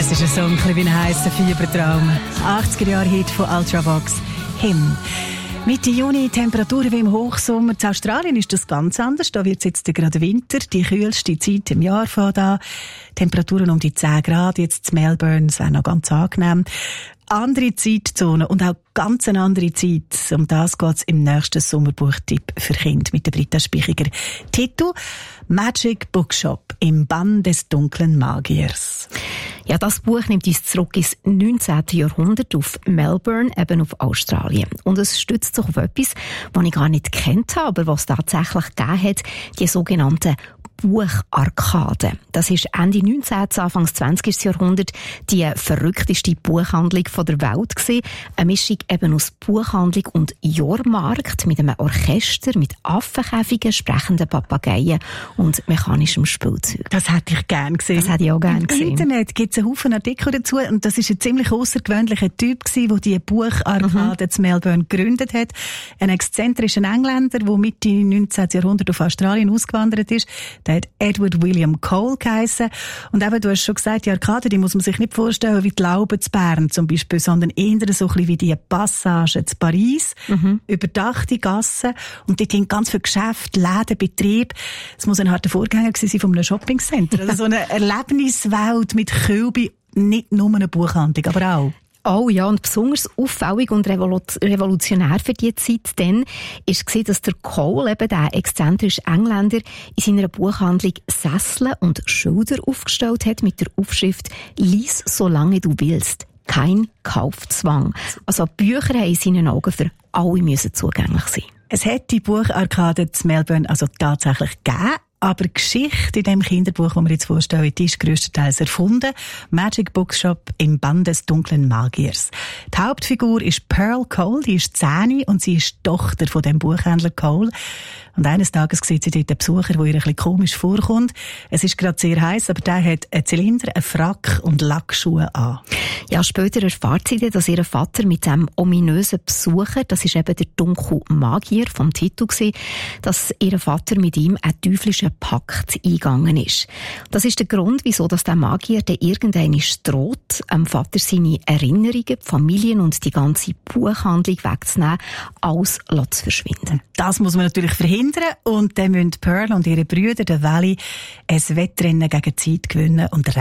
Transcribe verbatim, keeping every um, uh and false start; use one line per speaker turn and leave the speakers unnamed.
Es ist so ein bisschen wie ein heisser Fiebertraum. achtziger-Jahre-Hit von Ultravox, «Him». Mitte Juni, Temperaturen wie im Hochsommer. In Australien ist das ganz anders. Da wird es jetzt gerade Winter, die kühlste Zeit im Jahr von da. Temperaturen um die zehn Grad, jetzt in Melbourne, das wäre noch ganz angenehm. Andere Zeitzone und auch ganz eine andere Zeit. Um das geht es im nächsten Sommerbuchtipp für Kinder mit der Britta Spichiger. Titel «Magic Bookshop» im Bann des dunklen Magiers.
Ja, das Buch nimmt uns zurück ins neunzehnten. Jahrhundert auf Melbourne, eben auf Australien. Und es stützt sich auf etwas, was ich gar nicht kennt habe, aber was es tatsächlich gegeben hat, die sogenannten Bucharkaden. Das ist Ende neunzehnten. Anfangs zwanzigsten. Jahrhundert die verrückteste Buchhandlung der Welt gewesen. Eine Mischung eben aus Buchhandlung und Jahrmarkt mit einem Orchester, mit Affenkäfigen, sprechenden Papageien und mechanischem Spielzeug.
Das hätte ich gerne gesehen.
Das hätte ich auch gerne gesehen.
Im Internet gibt es einen Haufen Artikel dazu und das ist ein ziemlich außergewöhnlicher Typ gewesen, der die Bucharkade mhm. in Melbourne gegründet hat. Ein exzentrischer Engländer, der Mitte neunzehnten. Jahrhundert auf Australien ausgewandert ist. Der hat Edward William Cole geheissen. Und eben, du hast schon gesagt, die Arkade, die muss man sich nicht vorstellen wie die Lauben zu Bern zum Beispiel, sondern eher so ein bisschen wie die Passage zu Paris. Mhm. Überdachte Gassen. Und dort sind ganz viele Geschäfte, Läden, Betriebe. Es muss ein harter Vorgänger gewesen sein von einem Shoppingcenter. Also so eine Erlebniswelt mit Kölbi, nicht nur eine Buchhandlung, aber auch.
Oh ja, und besonders auffällig und revolutionär für diese Zeit dann ist gesehen, dass der Cole, eben der exzentrische Engländer, in seiner Buchhandlung Sessel und Schilder aufgestellt hat mit der Aufschrift «Lies, solange du willst». Kein Kaufzwang. Also Bücher haben in seinen Augen für alle müssen zugänglich sein.
Es hat die Bucharkade in Melbourne also tatsächlich gegeben. Aber die Geschichte in dem Kinderbuch, das wir jetzt vorstellen, die ist grösstenteils erfunden. Magic Bookshop im Bann des dunklen Magiers. Die Hauptfigur ist Pearl Cole, die ist zehn und sie ist Tochter von dem Buchhändler Cole. Und eines Tages sieht sie dort einen Besucher, der ihr ein bisschen komisch vorkommt. Es ist gerade sehr heiß, aber der hat einen Zylinder, einen Frack und Lackschuhe an.
Ja, später erfahrt sie dann, dass ihr Vater mit dem ominösen Besucher, das ist eben der dunkle Magier vom Titel gewesen, dass ihr Vater mit ihm einen teuflischen Pakt eingegangen ist. Das ist der Grund, wieso dass der Magier dann irgendwann droht, dem Vater seine Erinnerungen, die Familien und die ganze Buchhandlung wegzunehmen, alles zu verschwinden.
Das muss man natürlich verhindern und dann müssen Pearl und ihre Brüder, der Valley, ein Wettrennen gegen die Zeit gewinnen und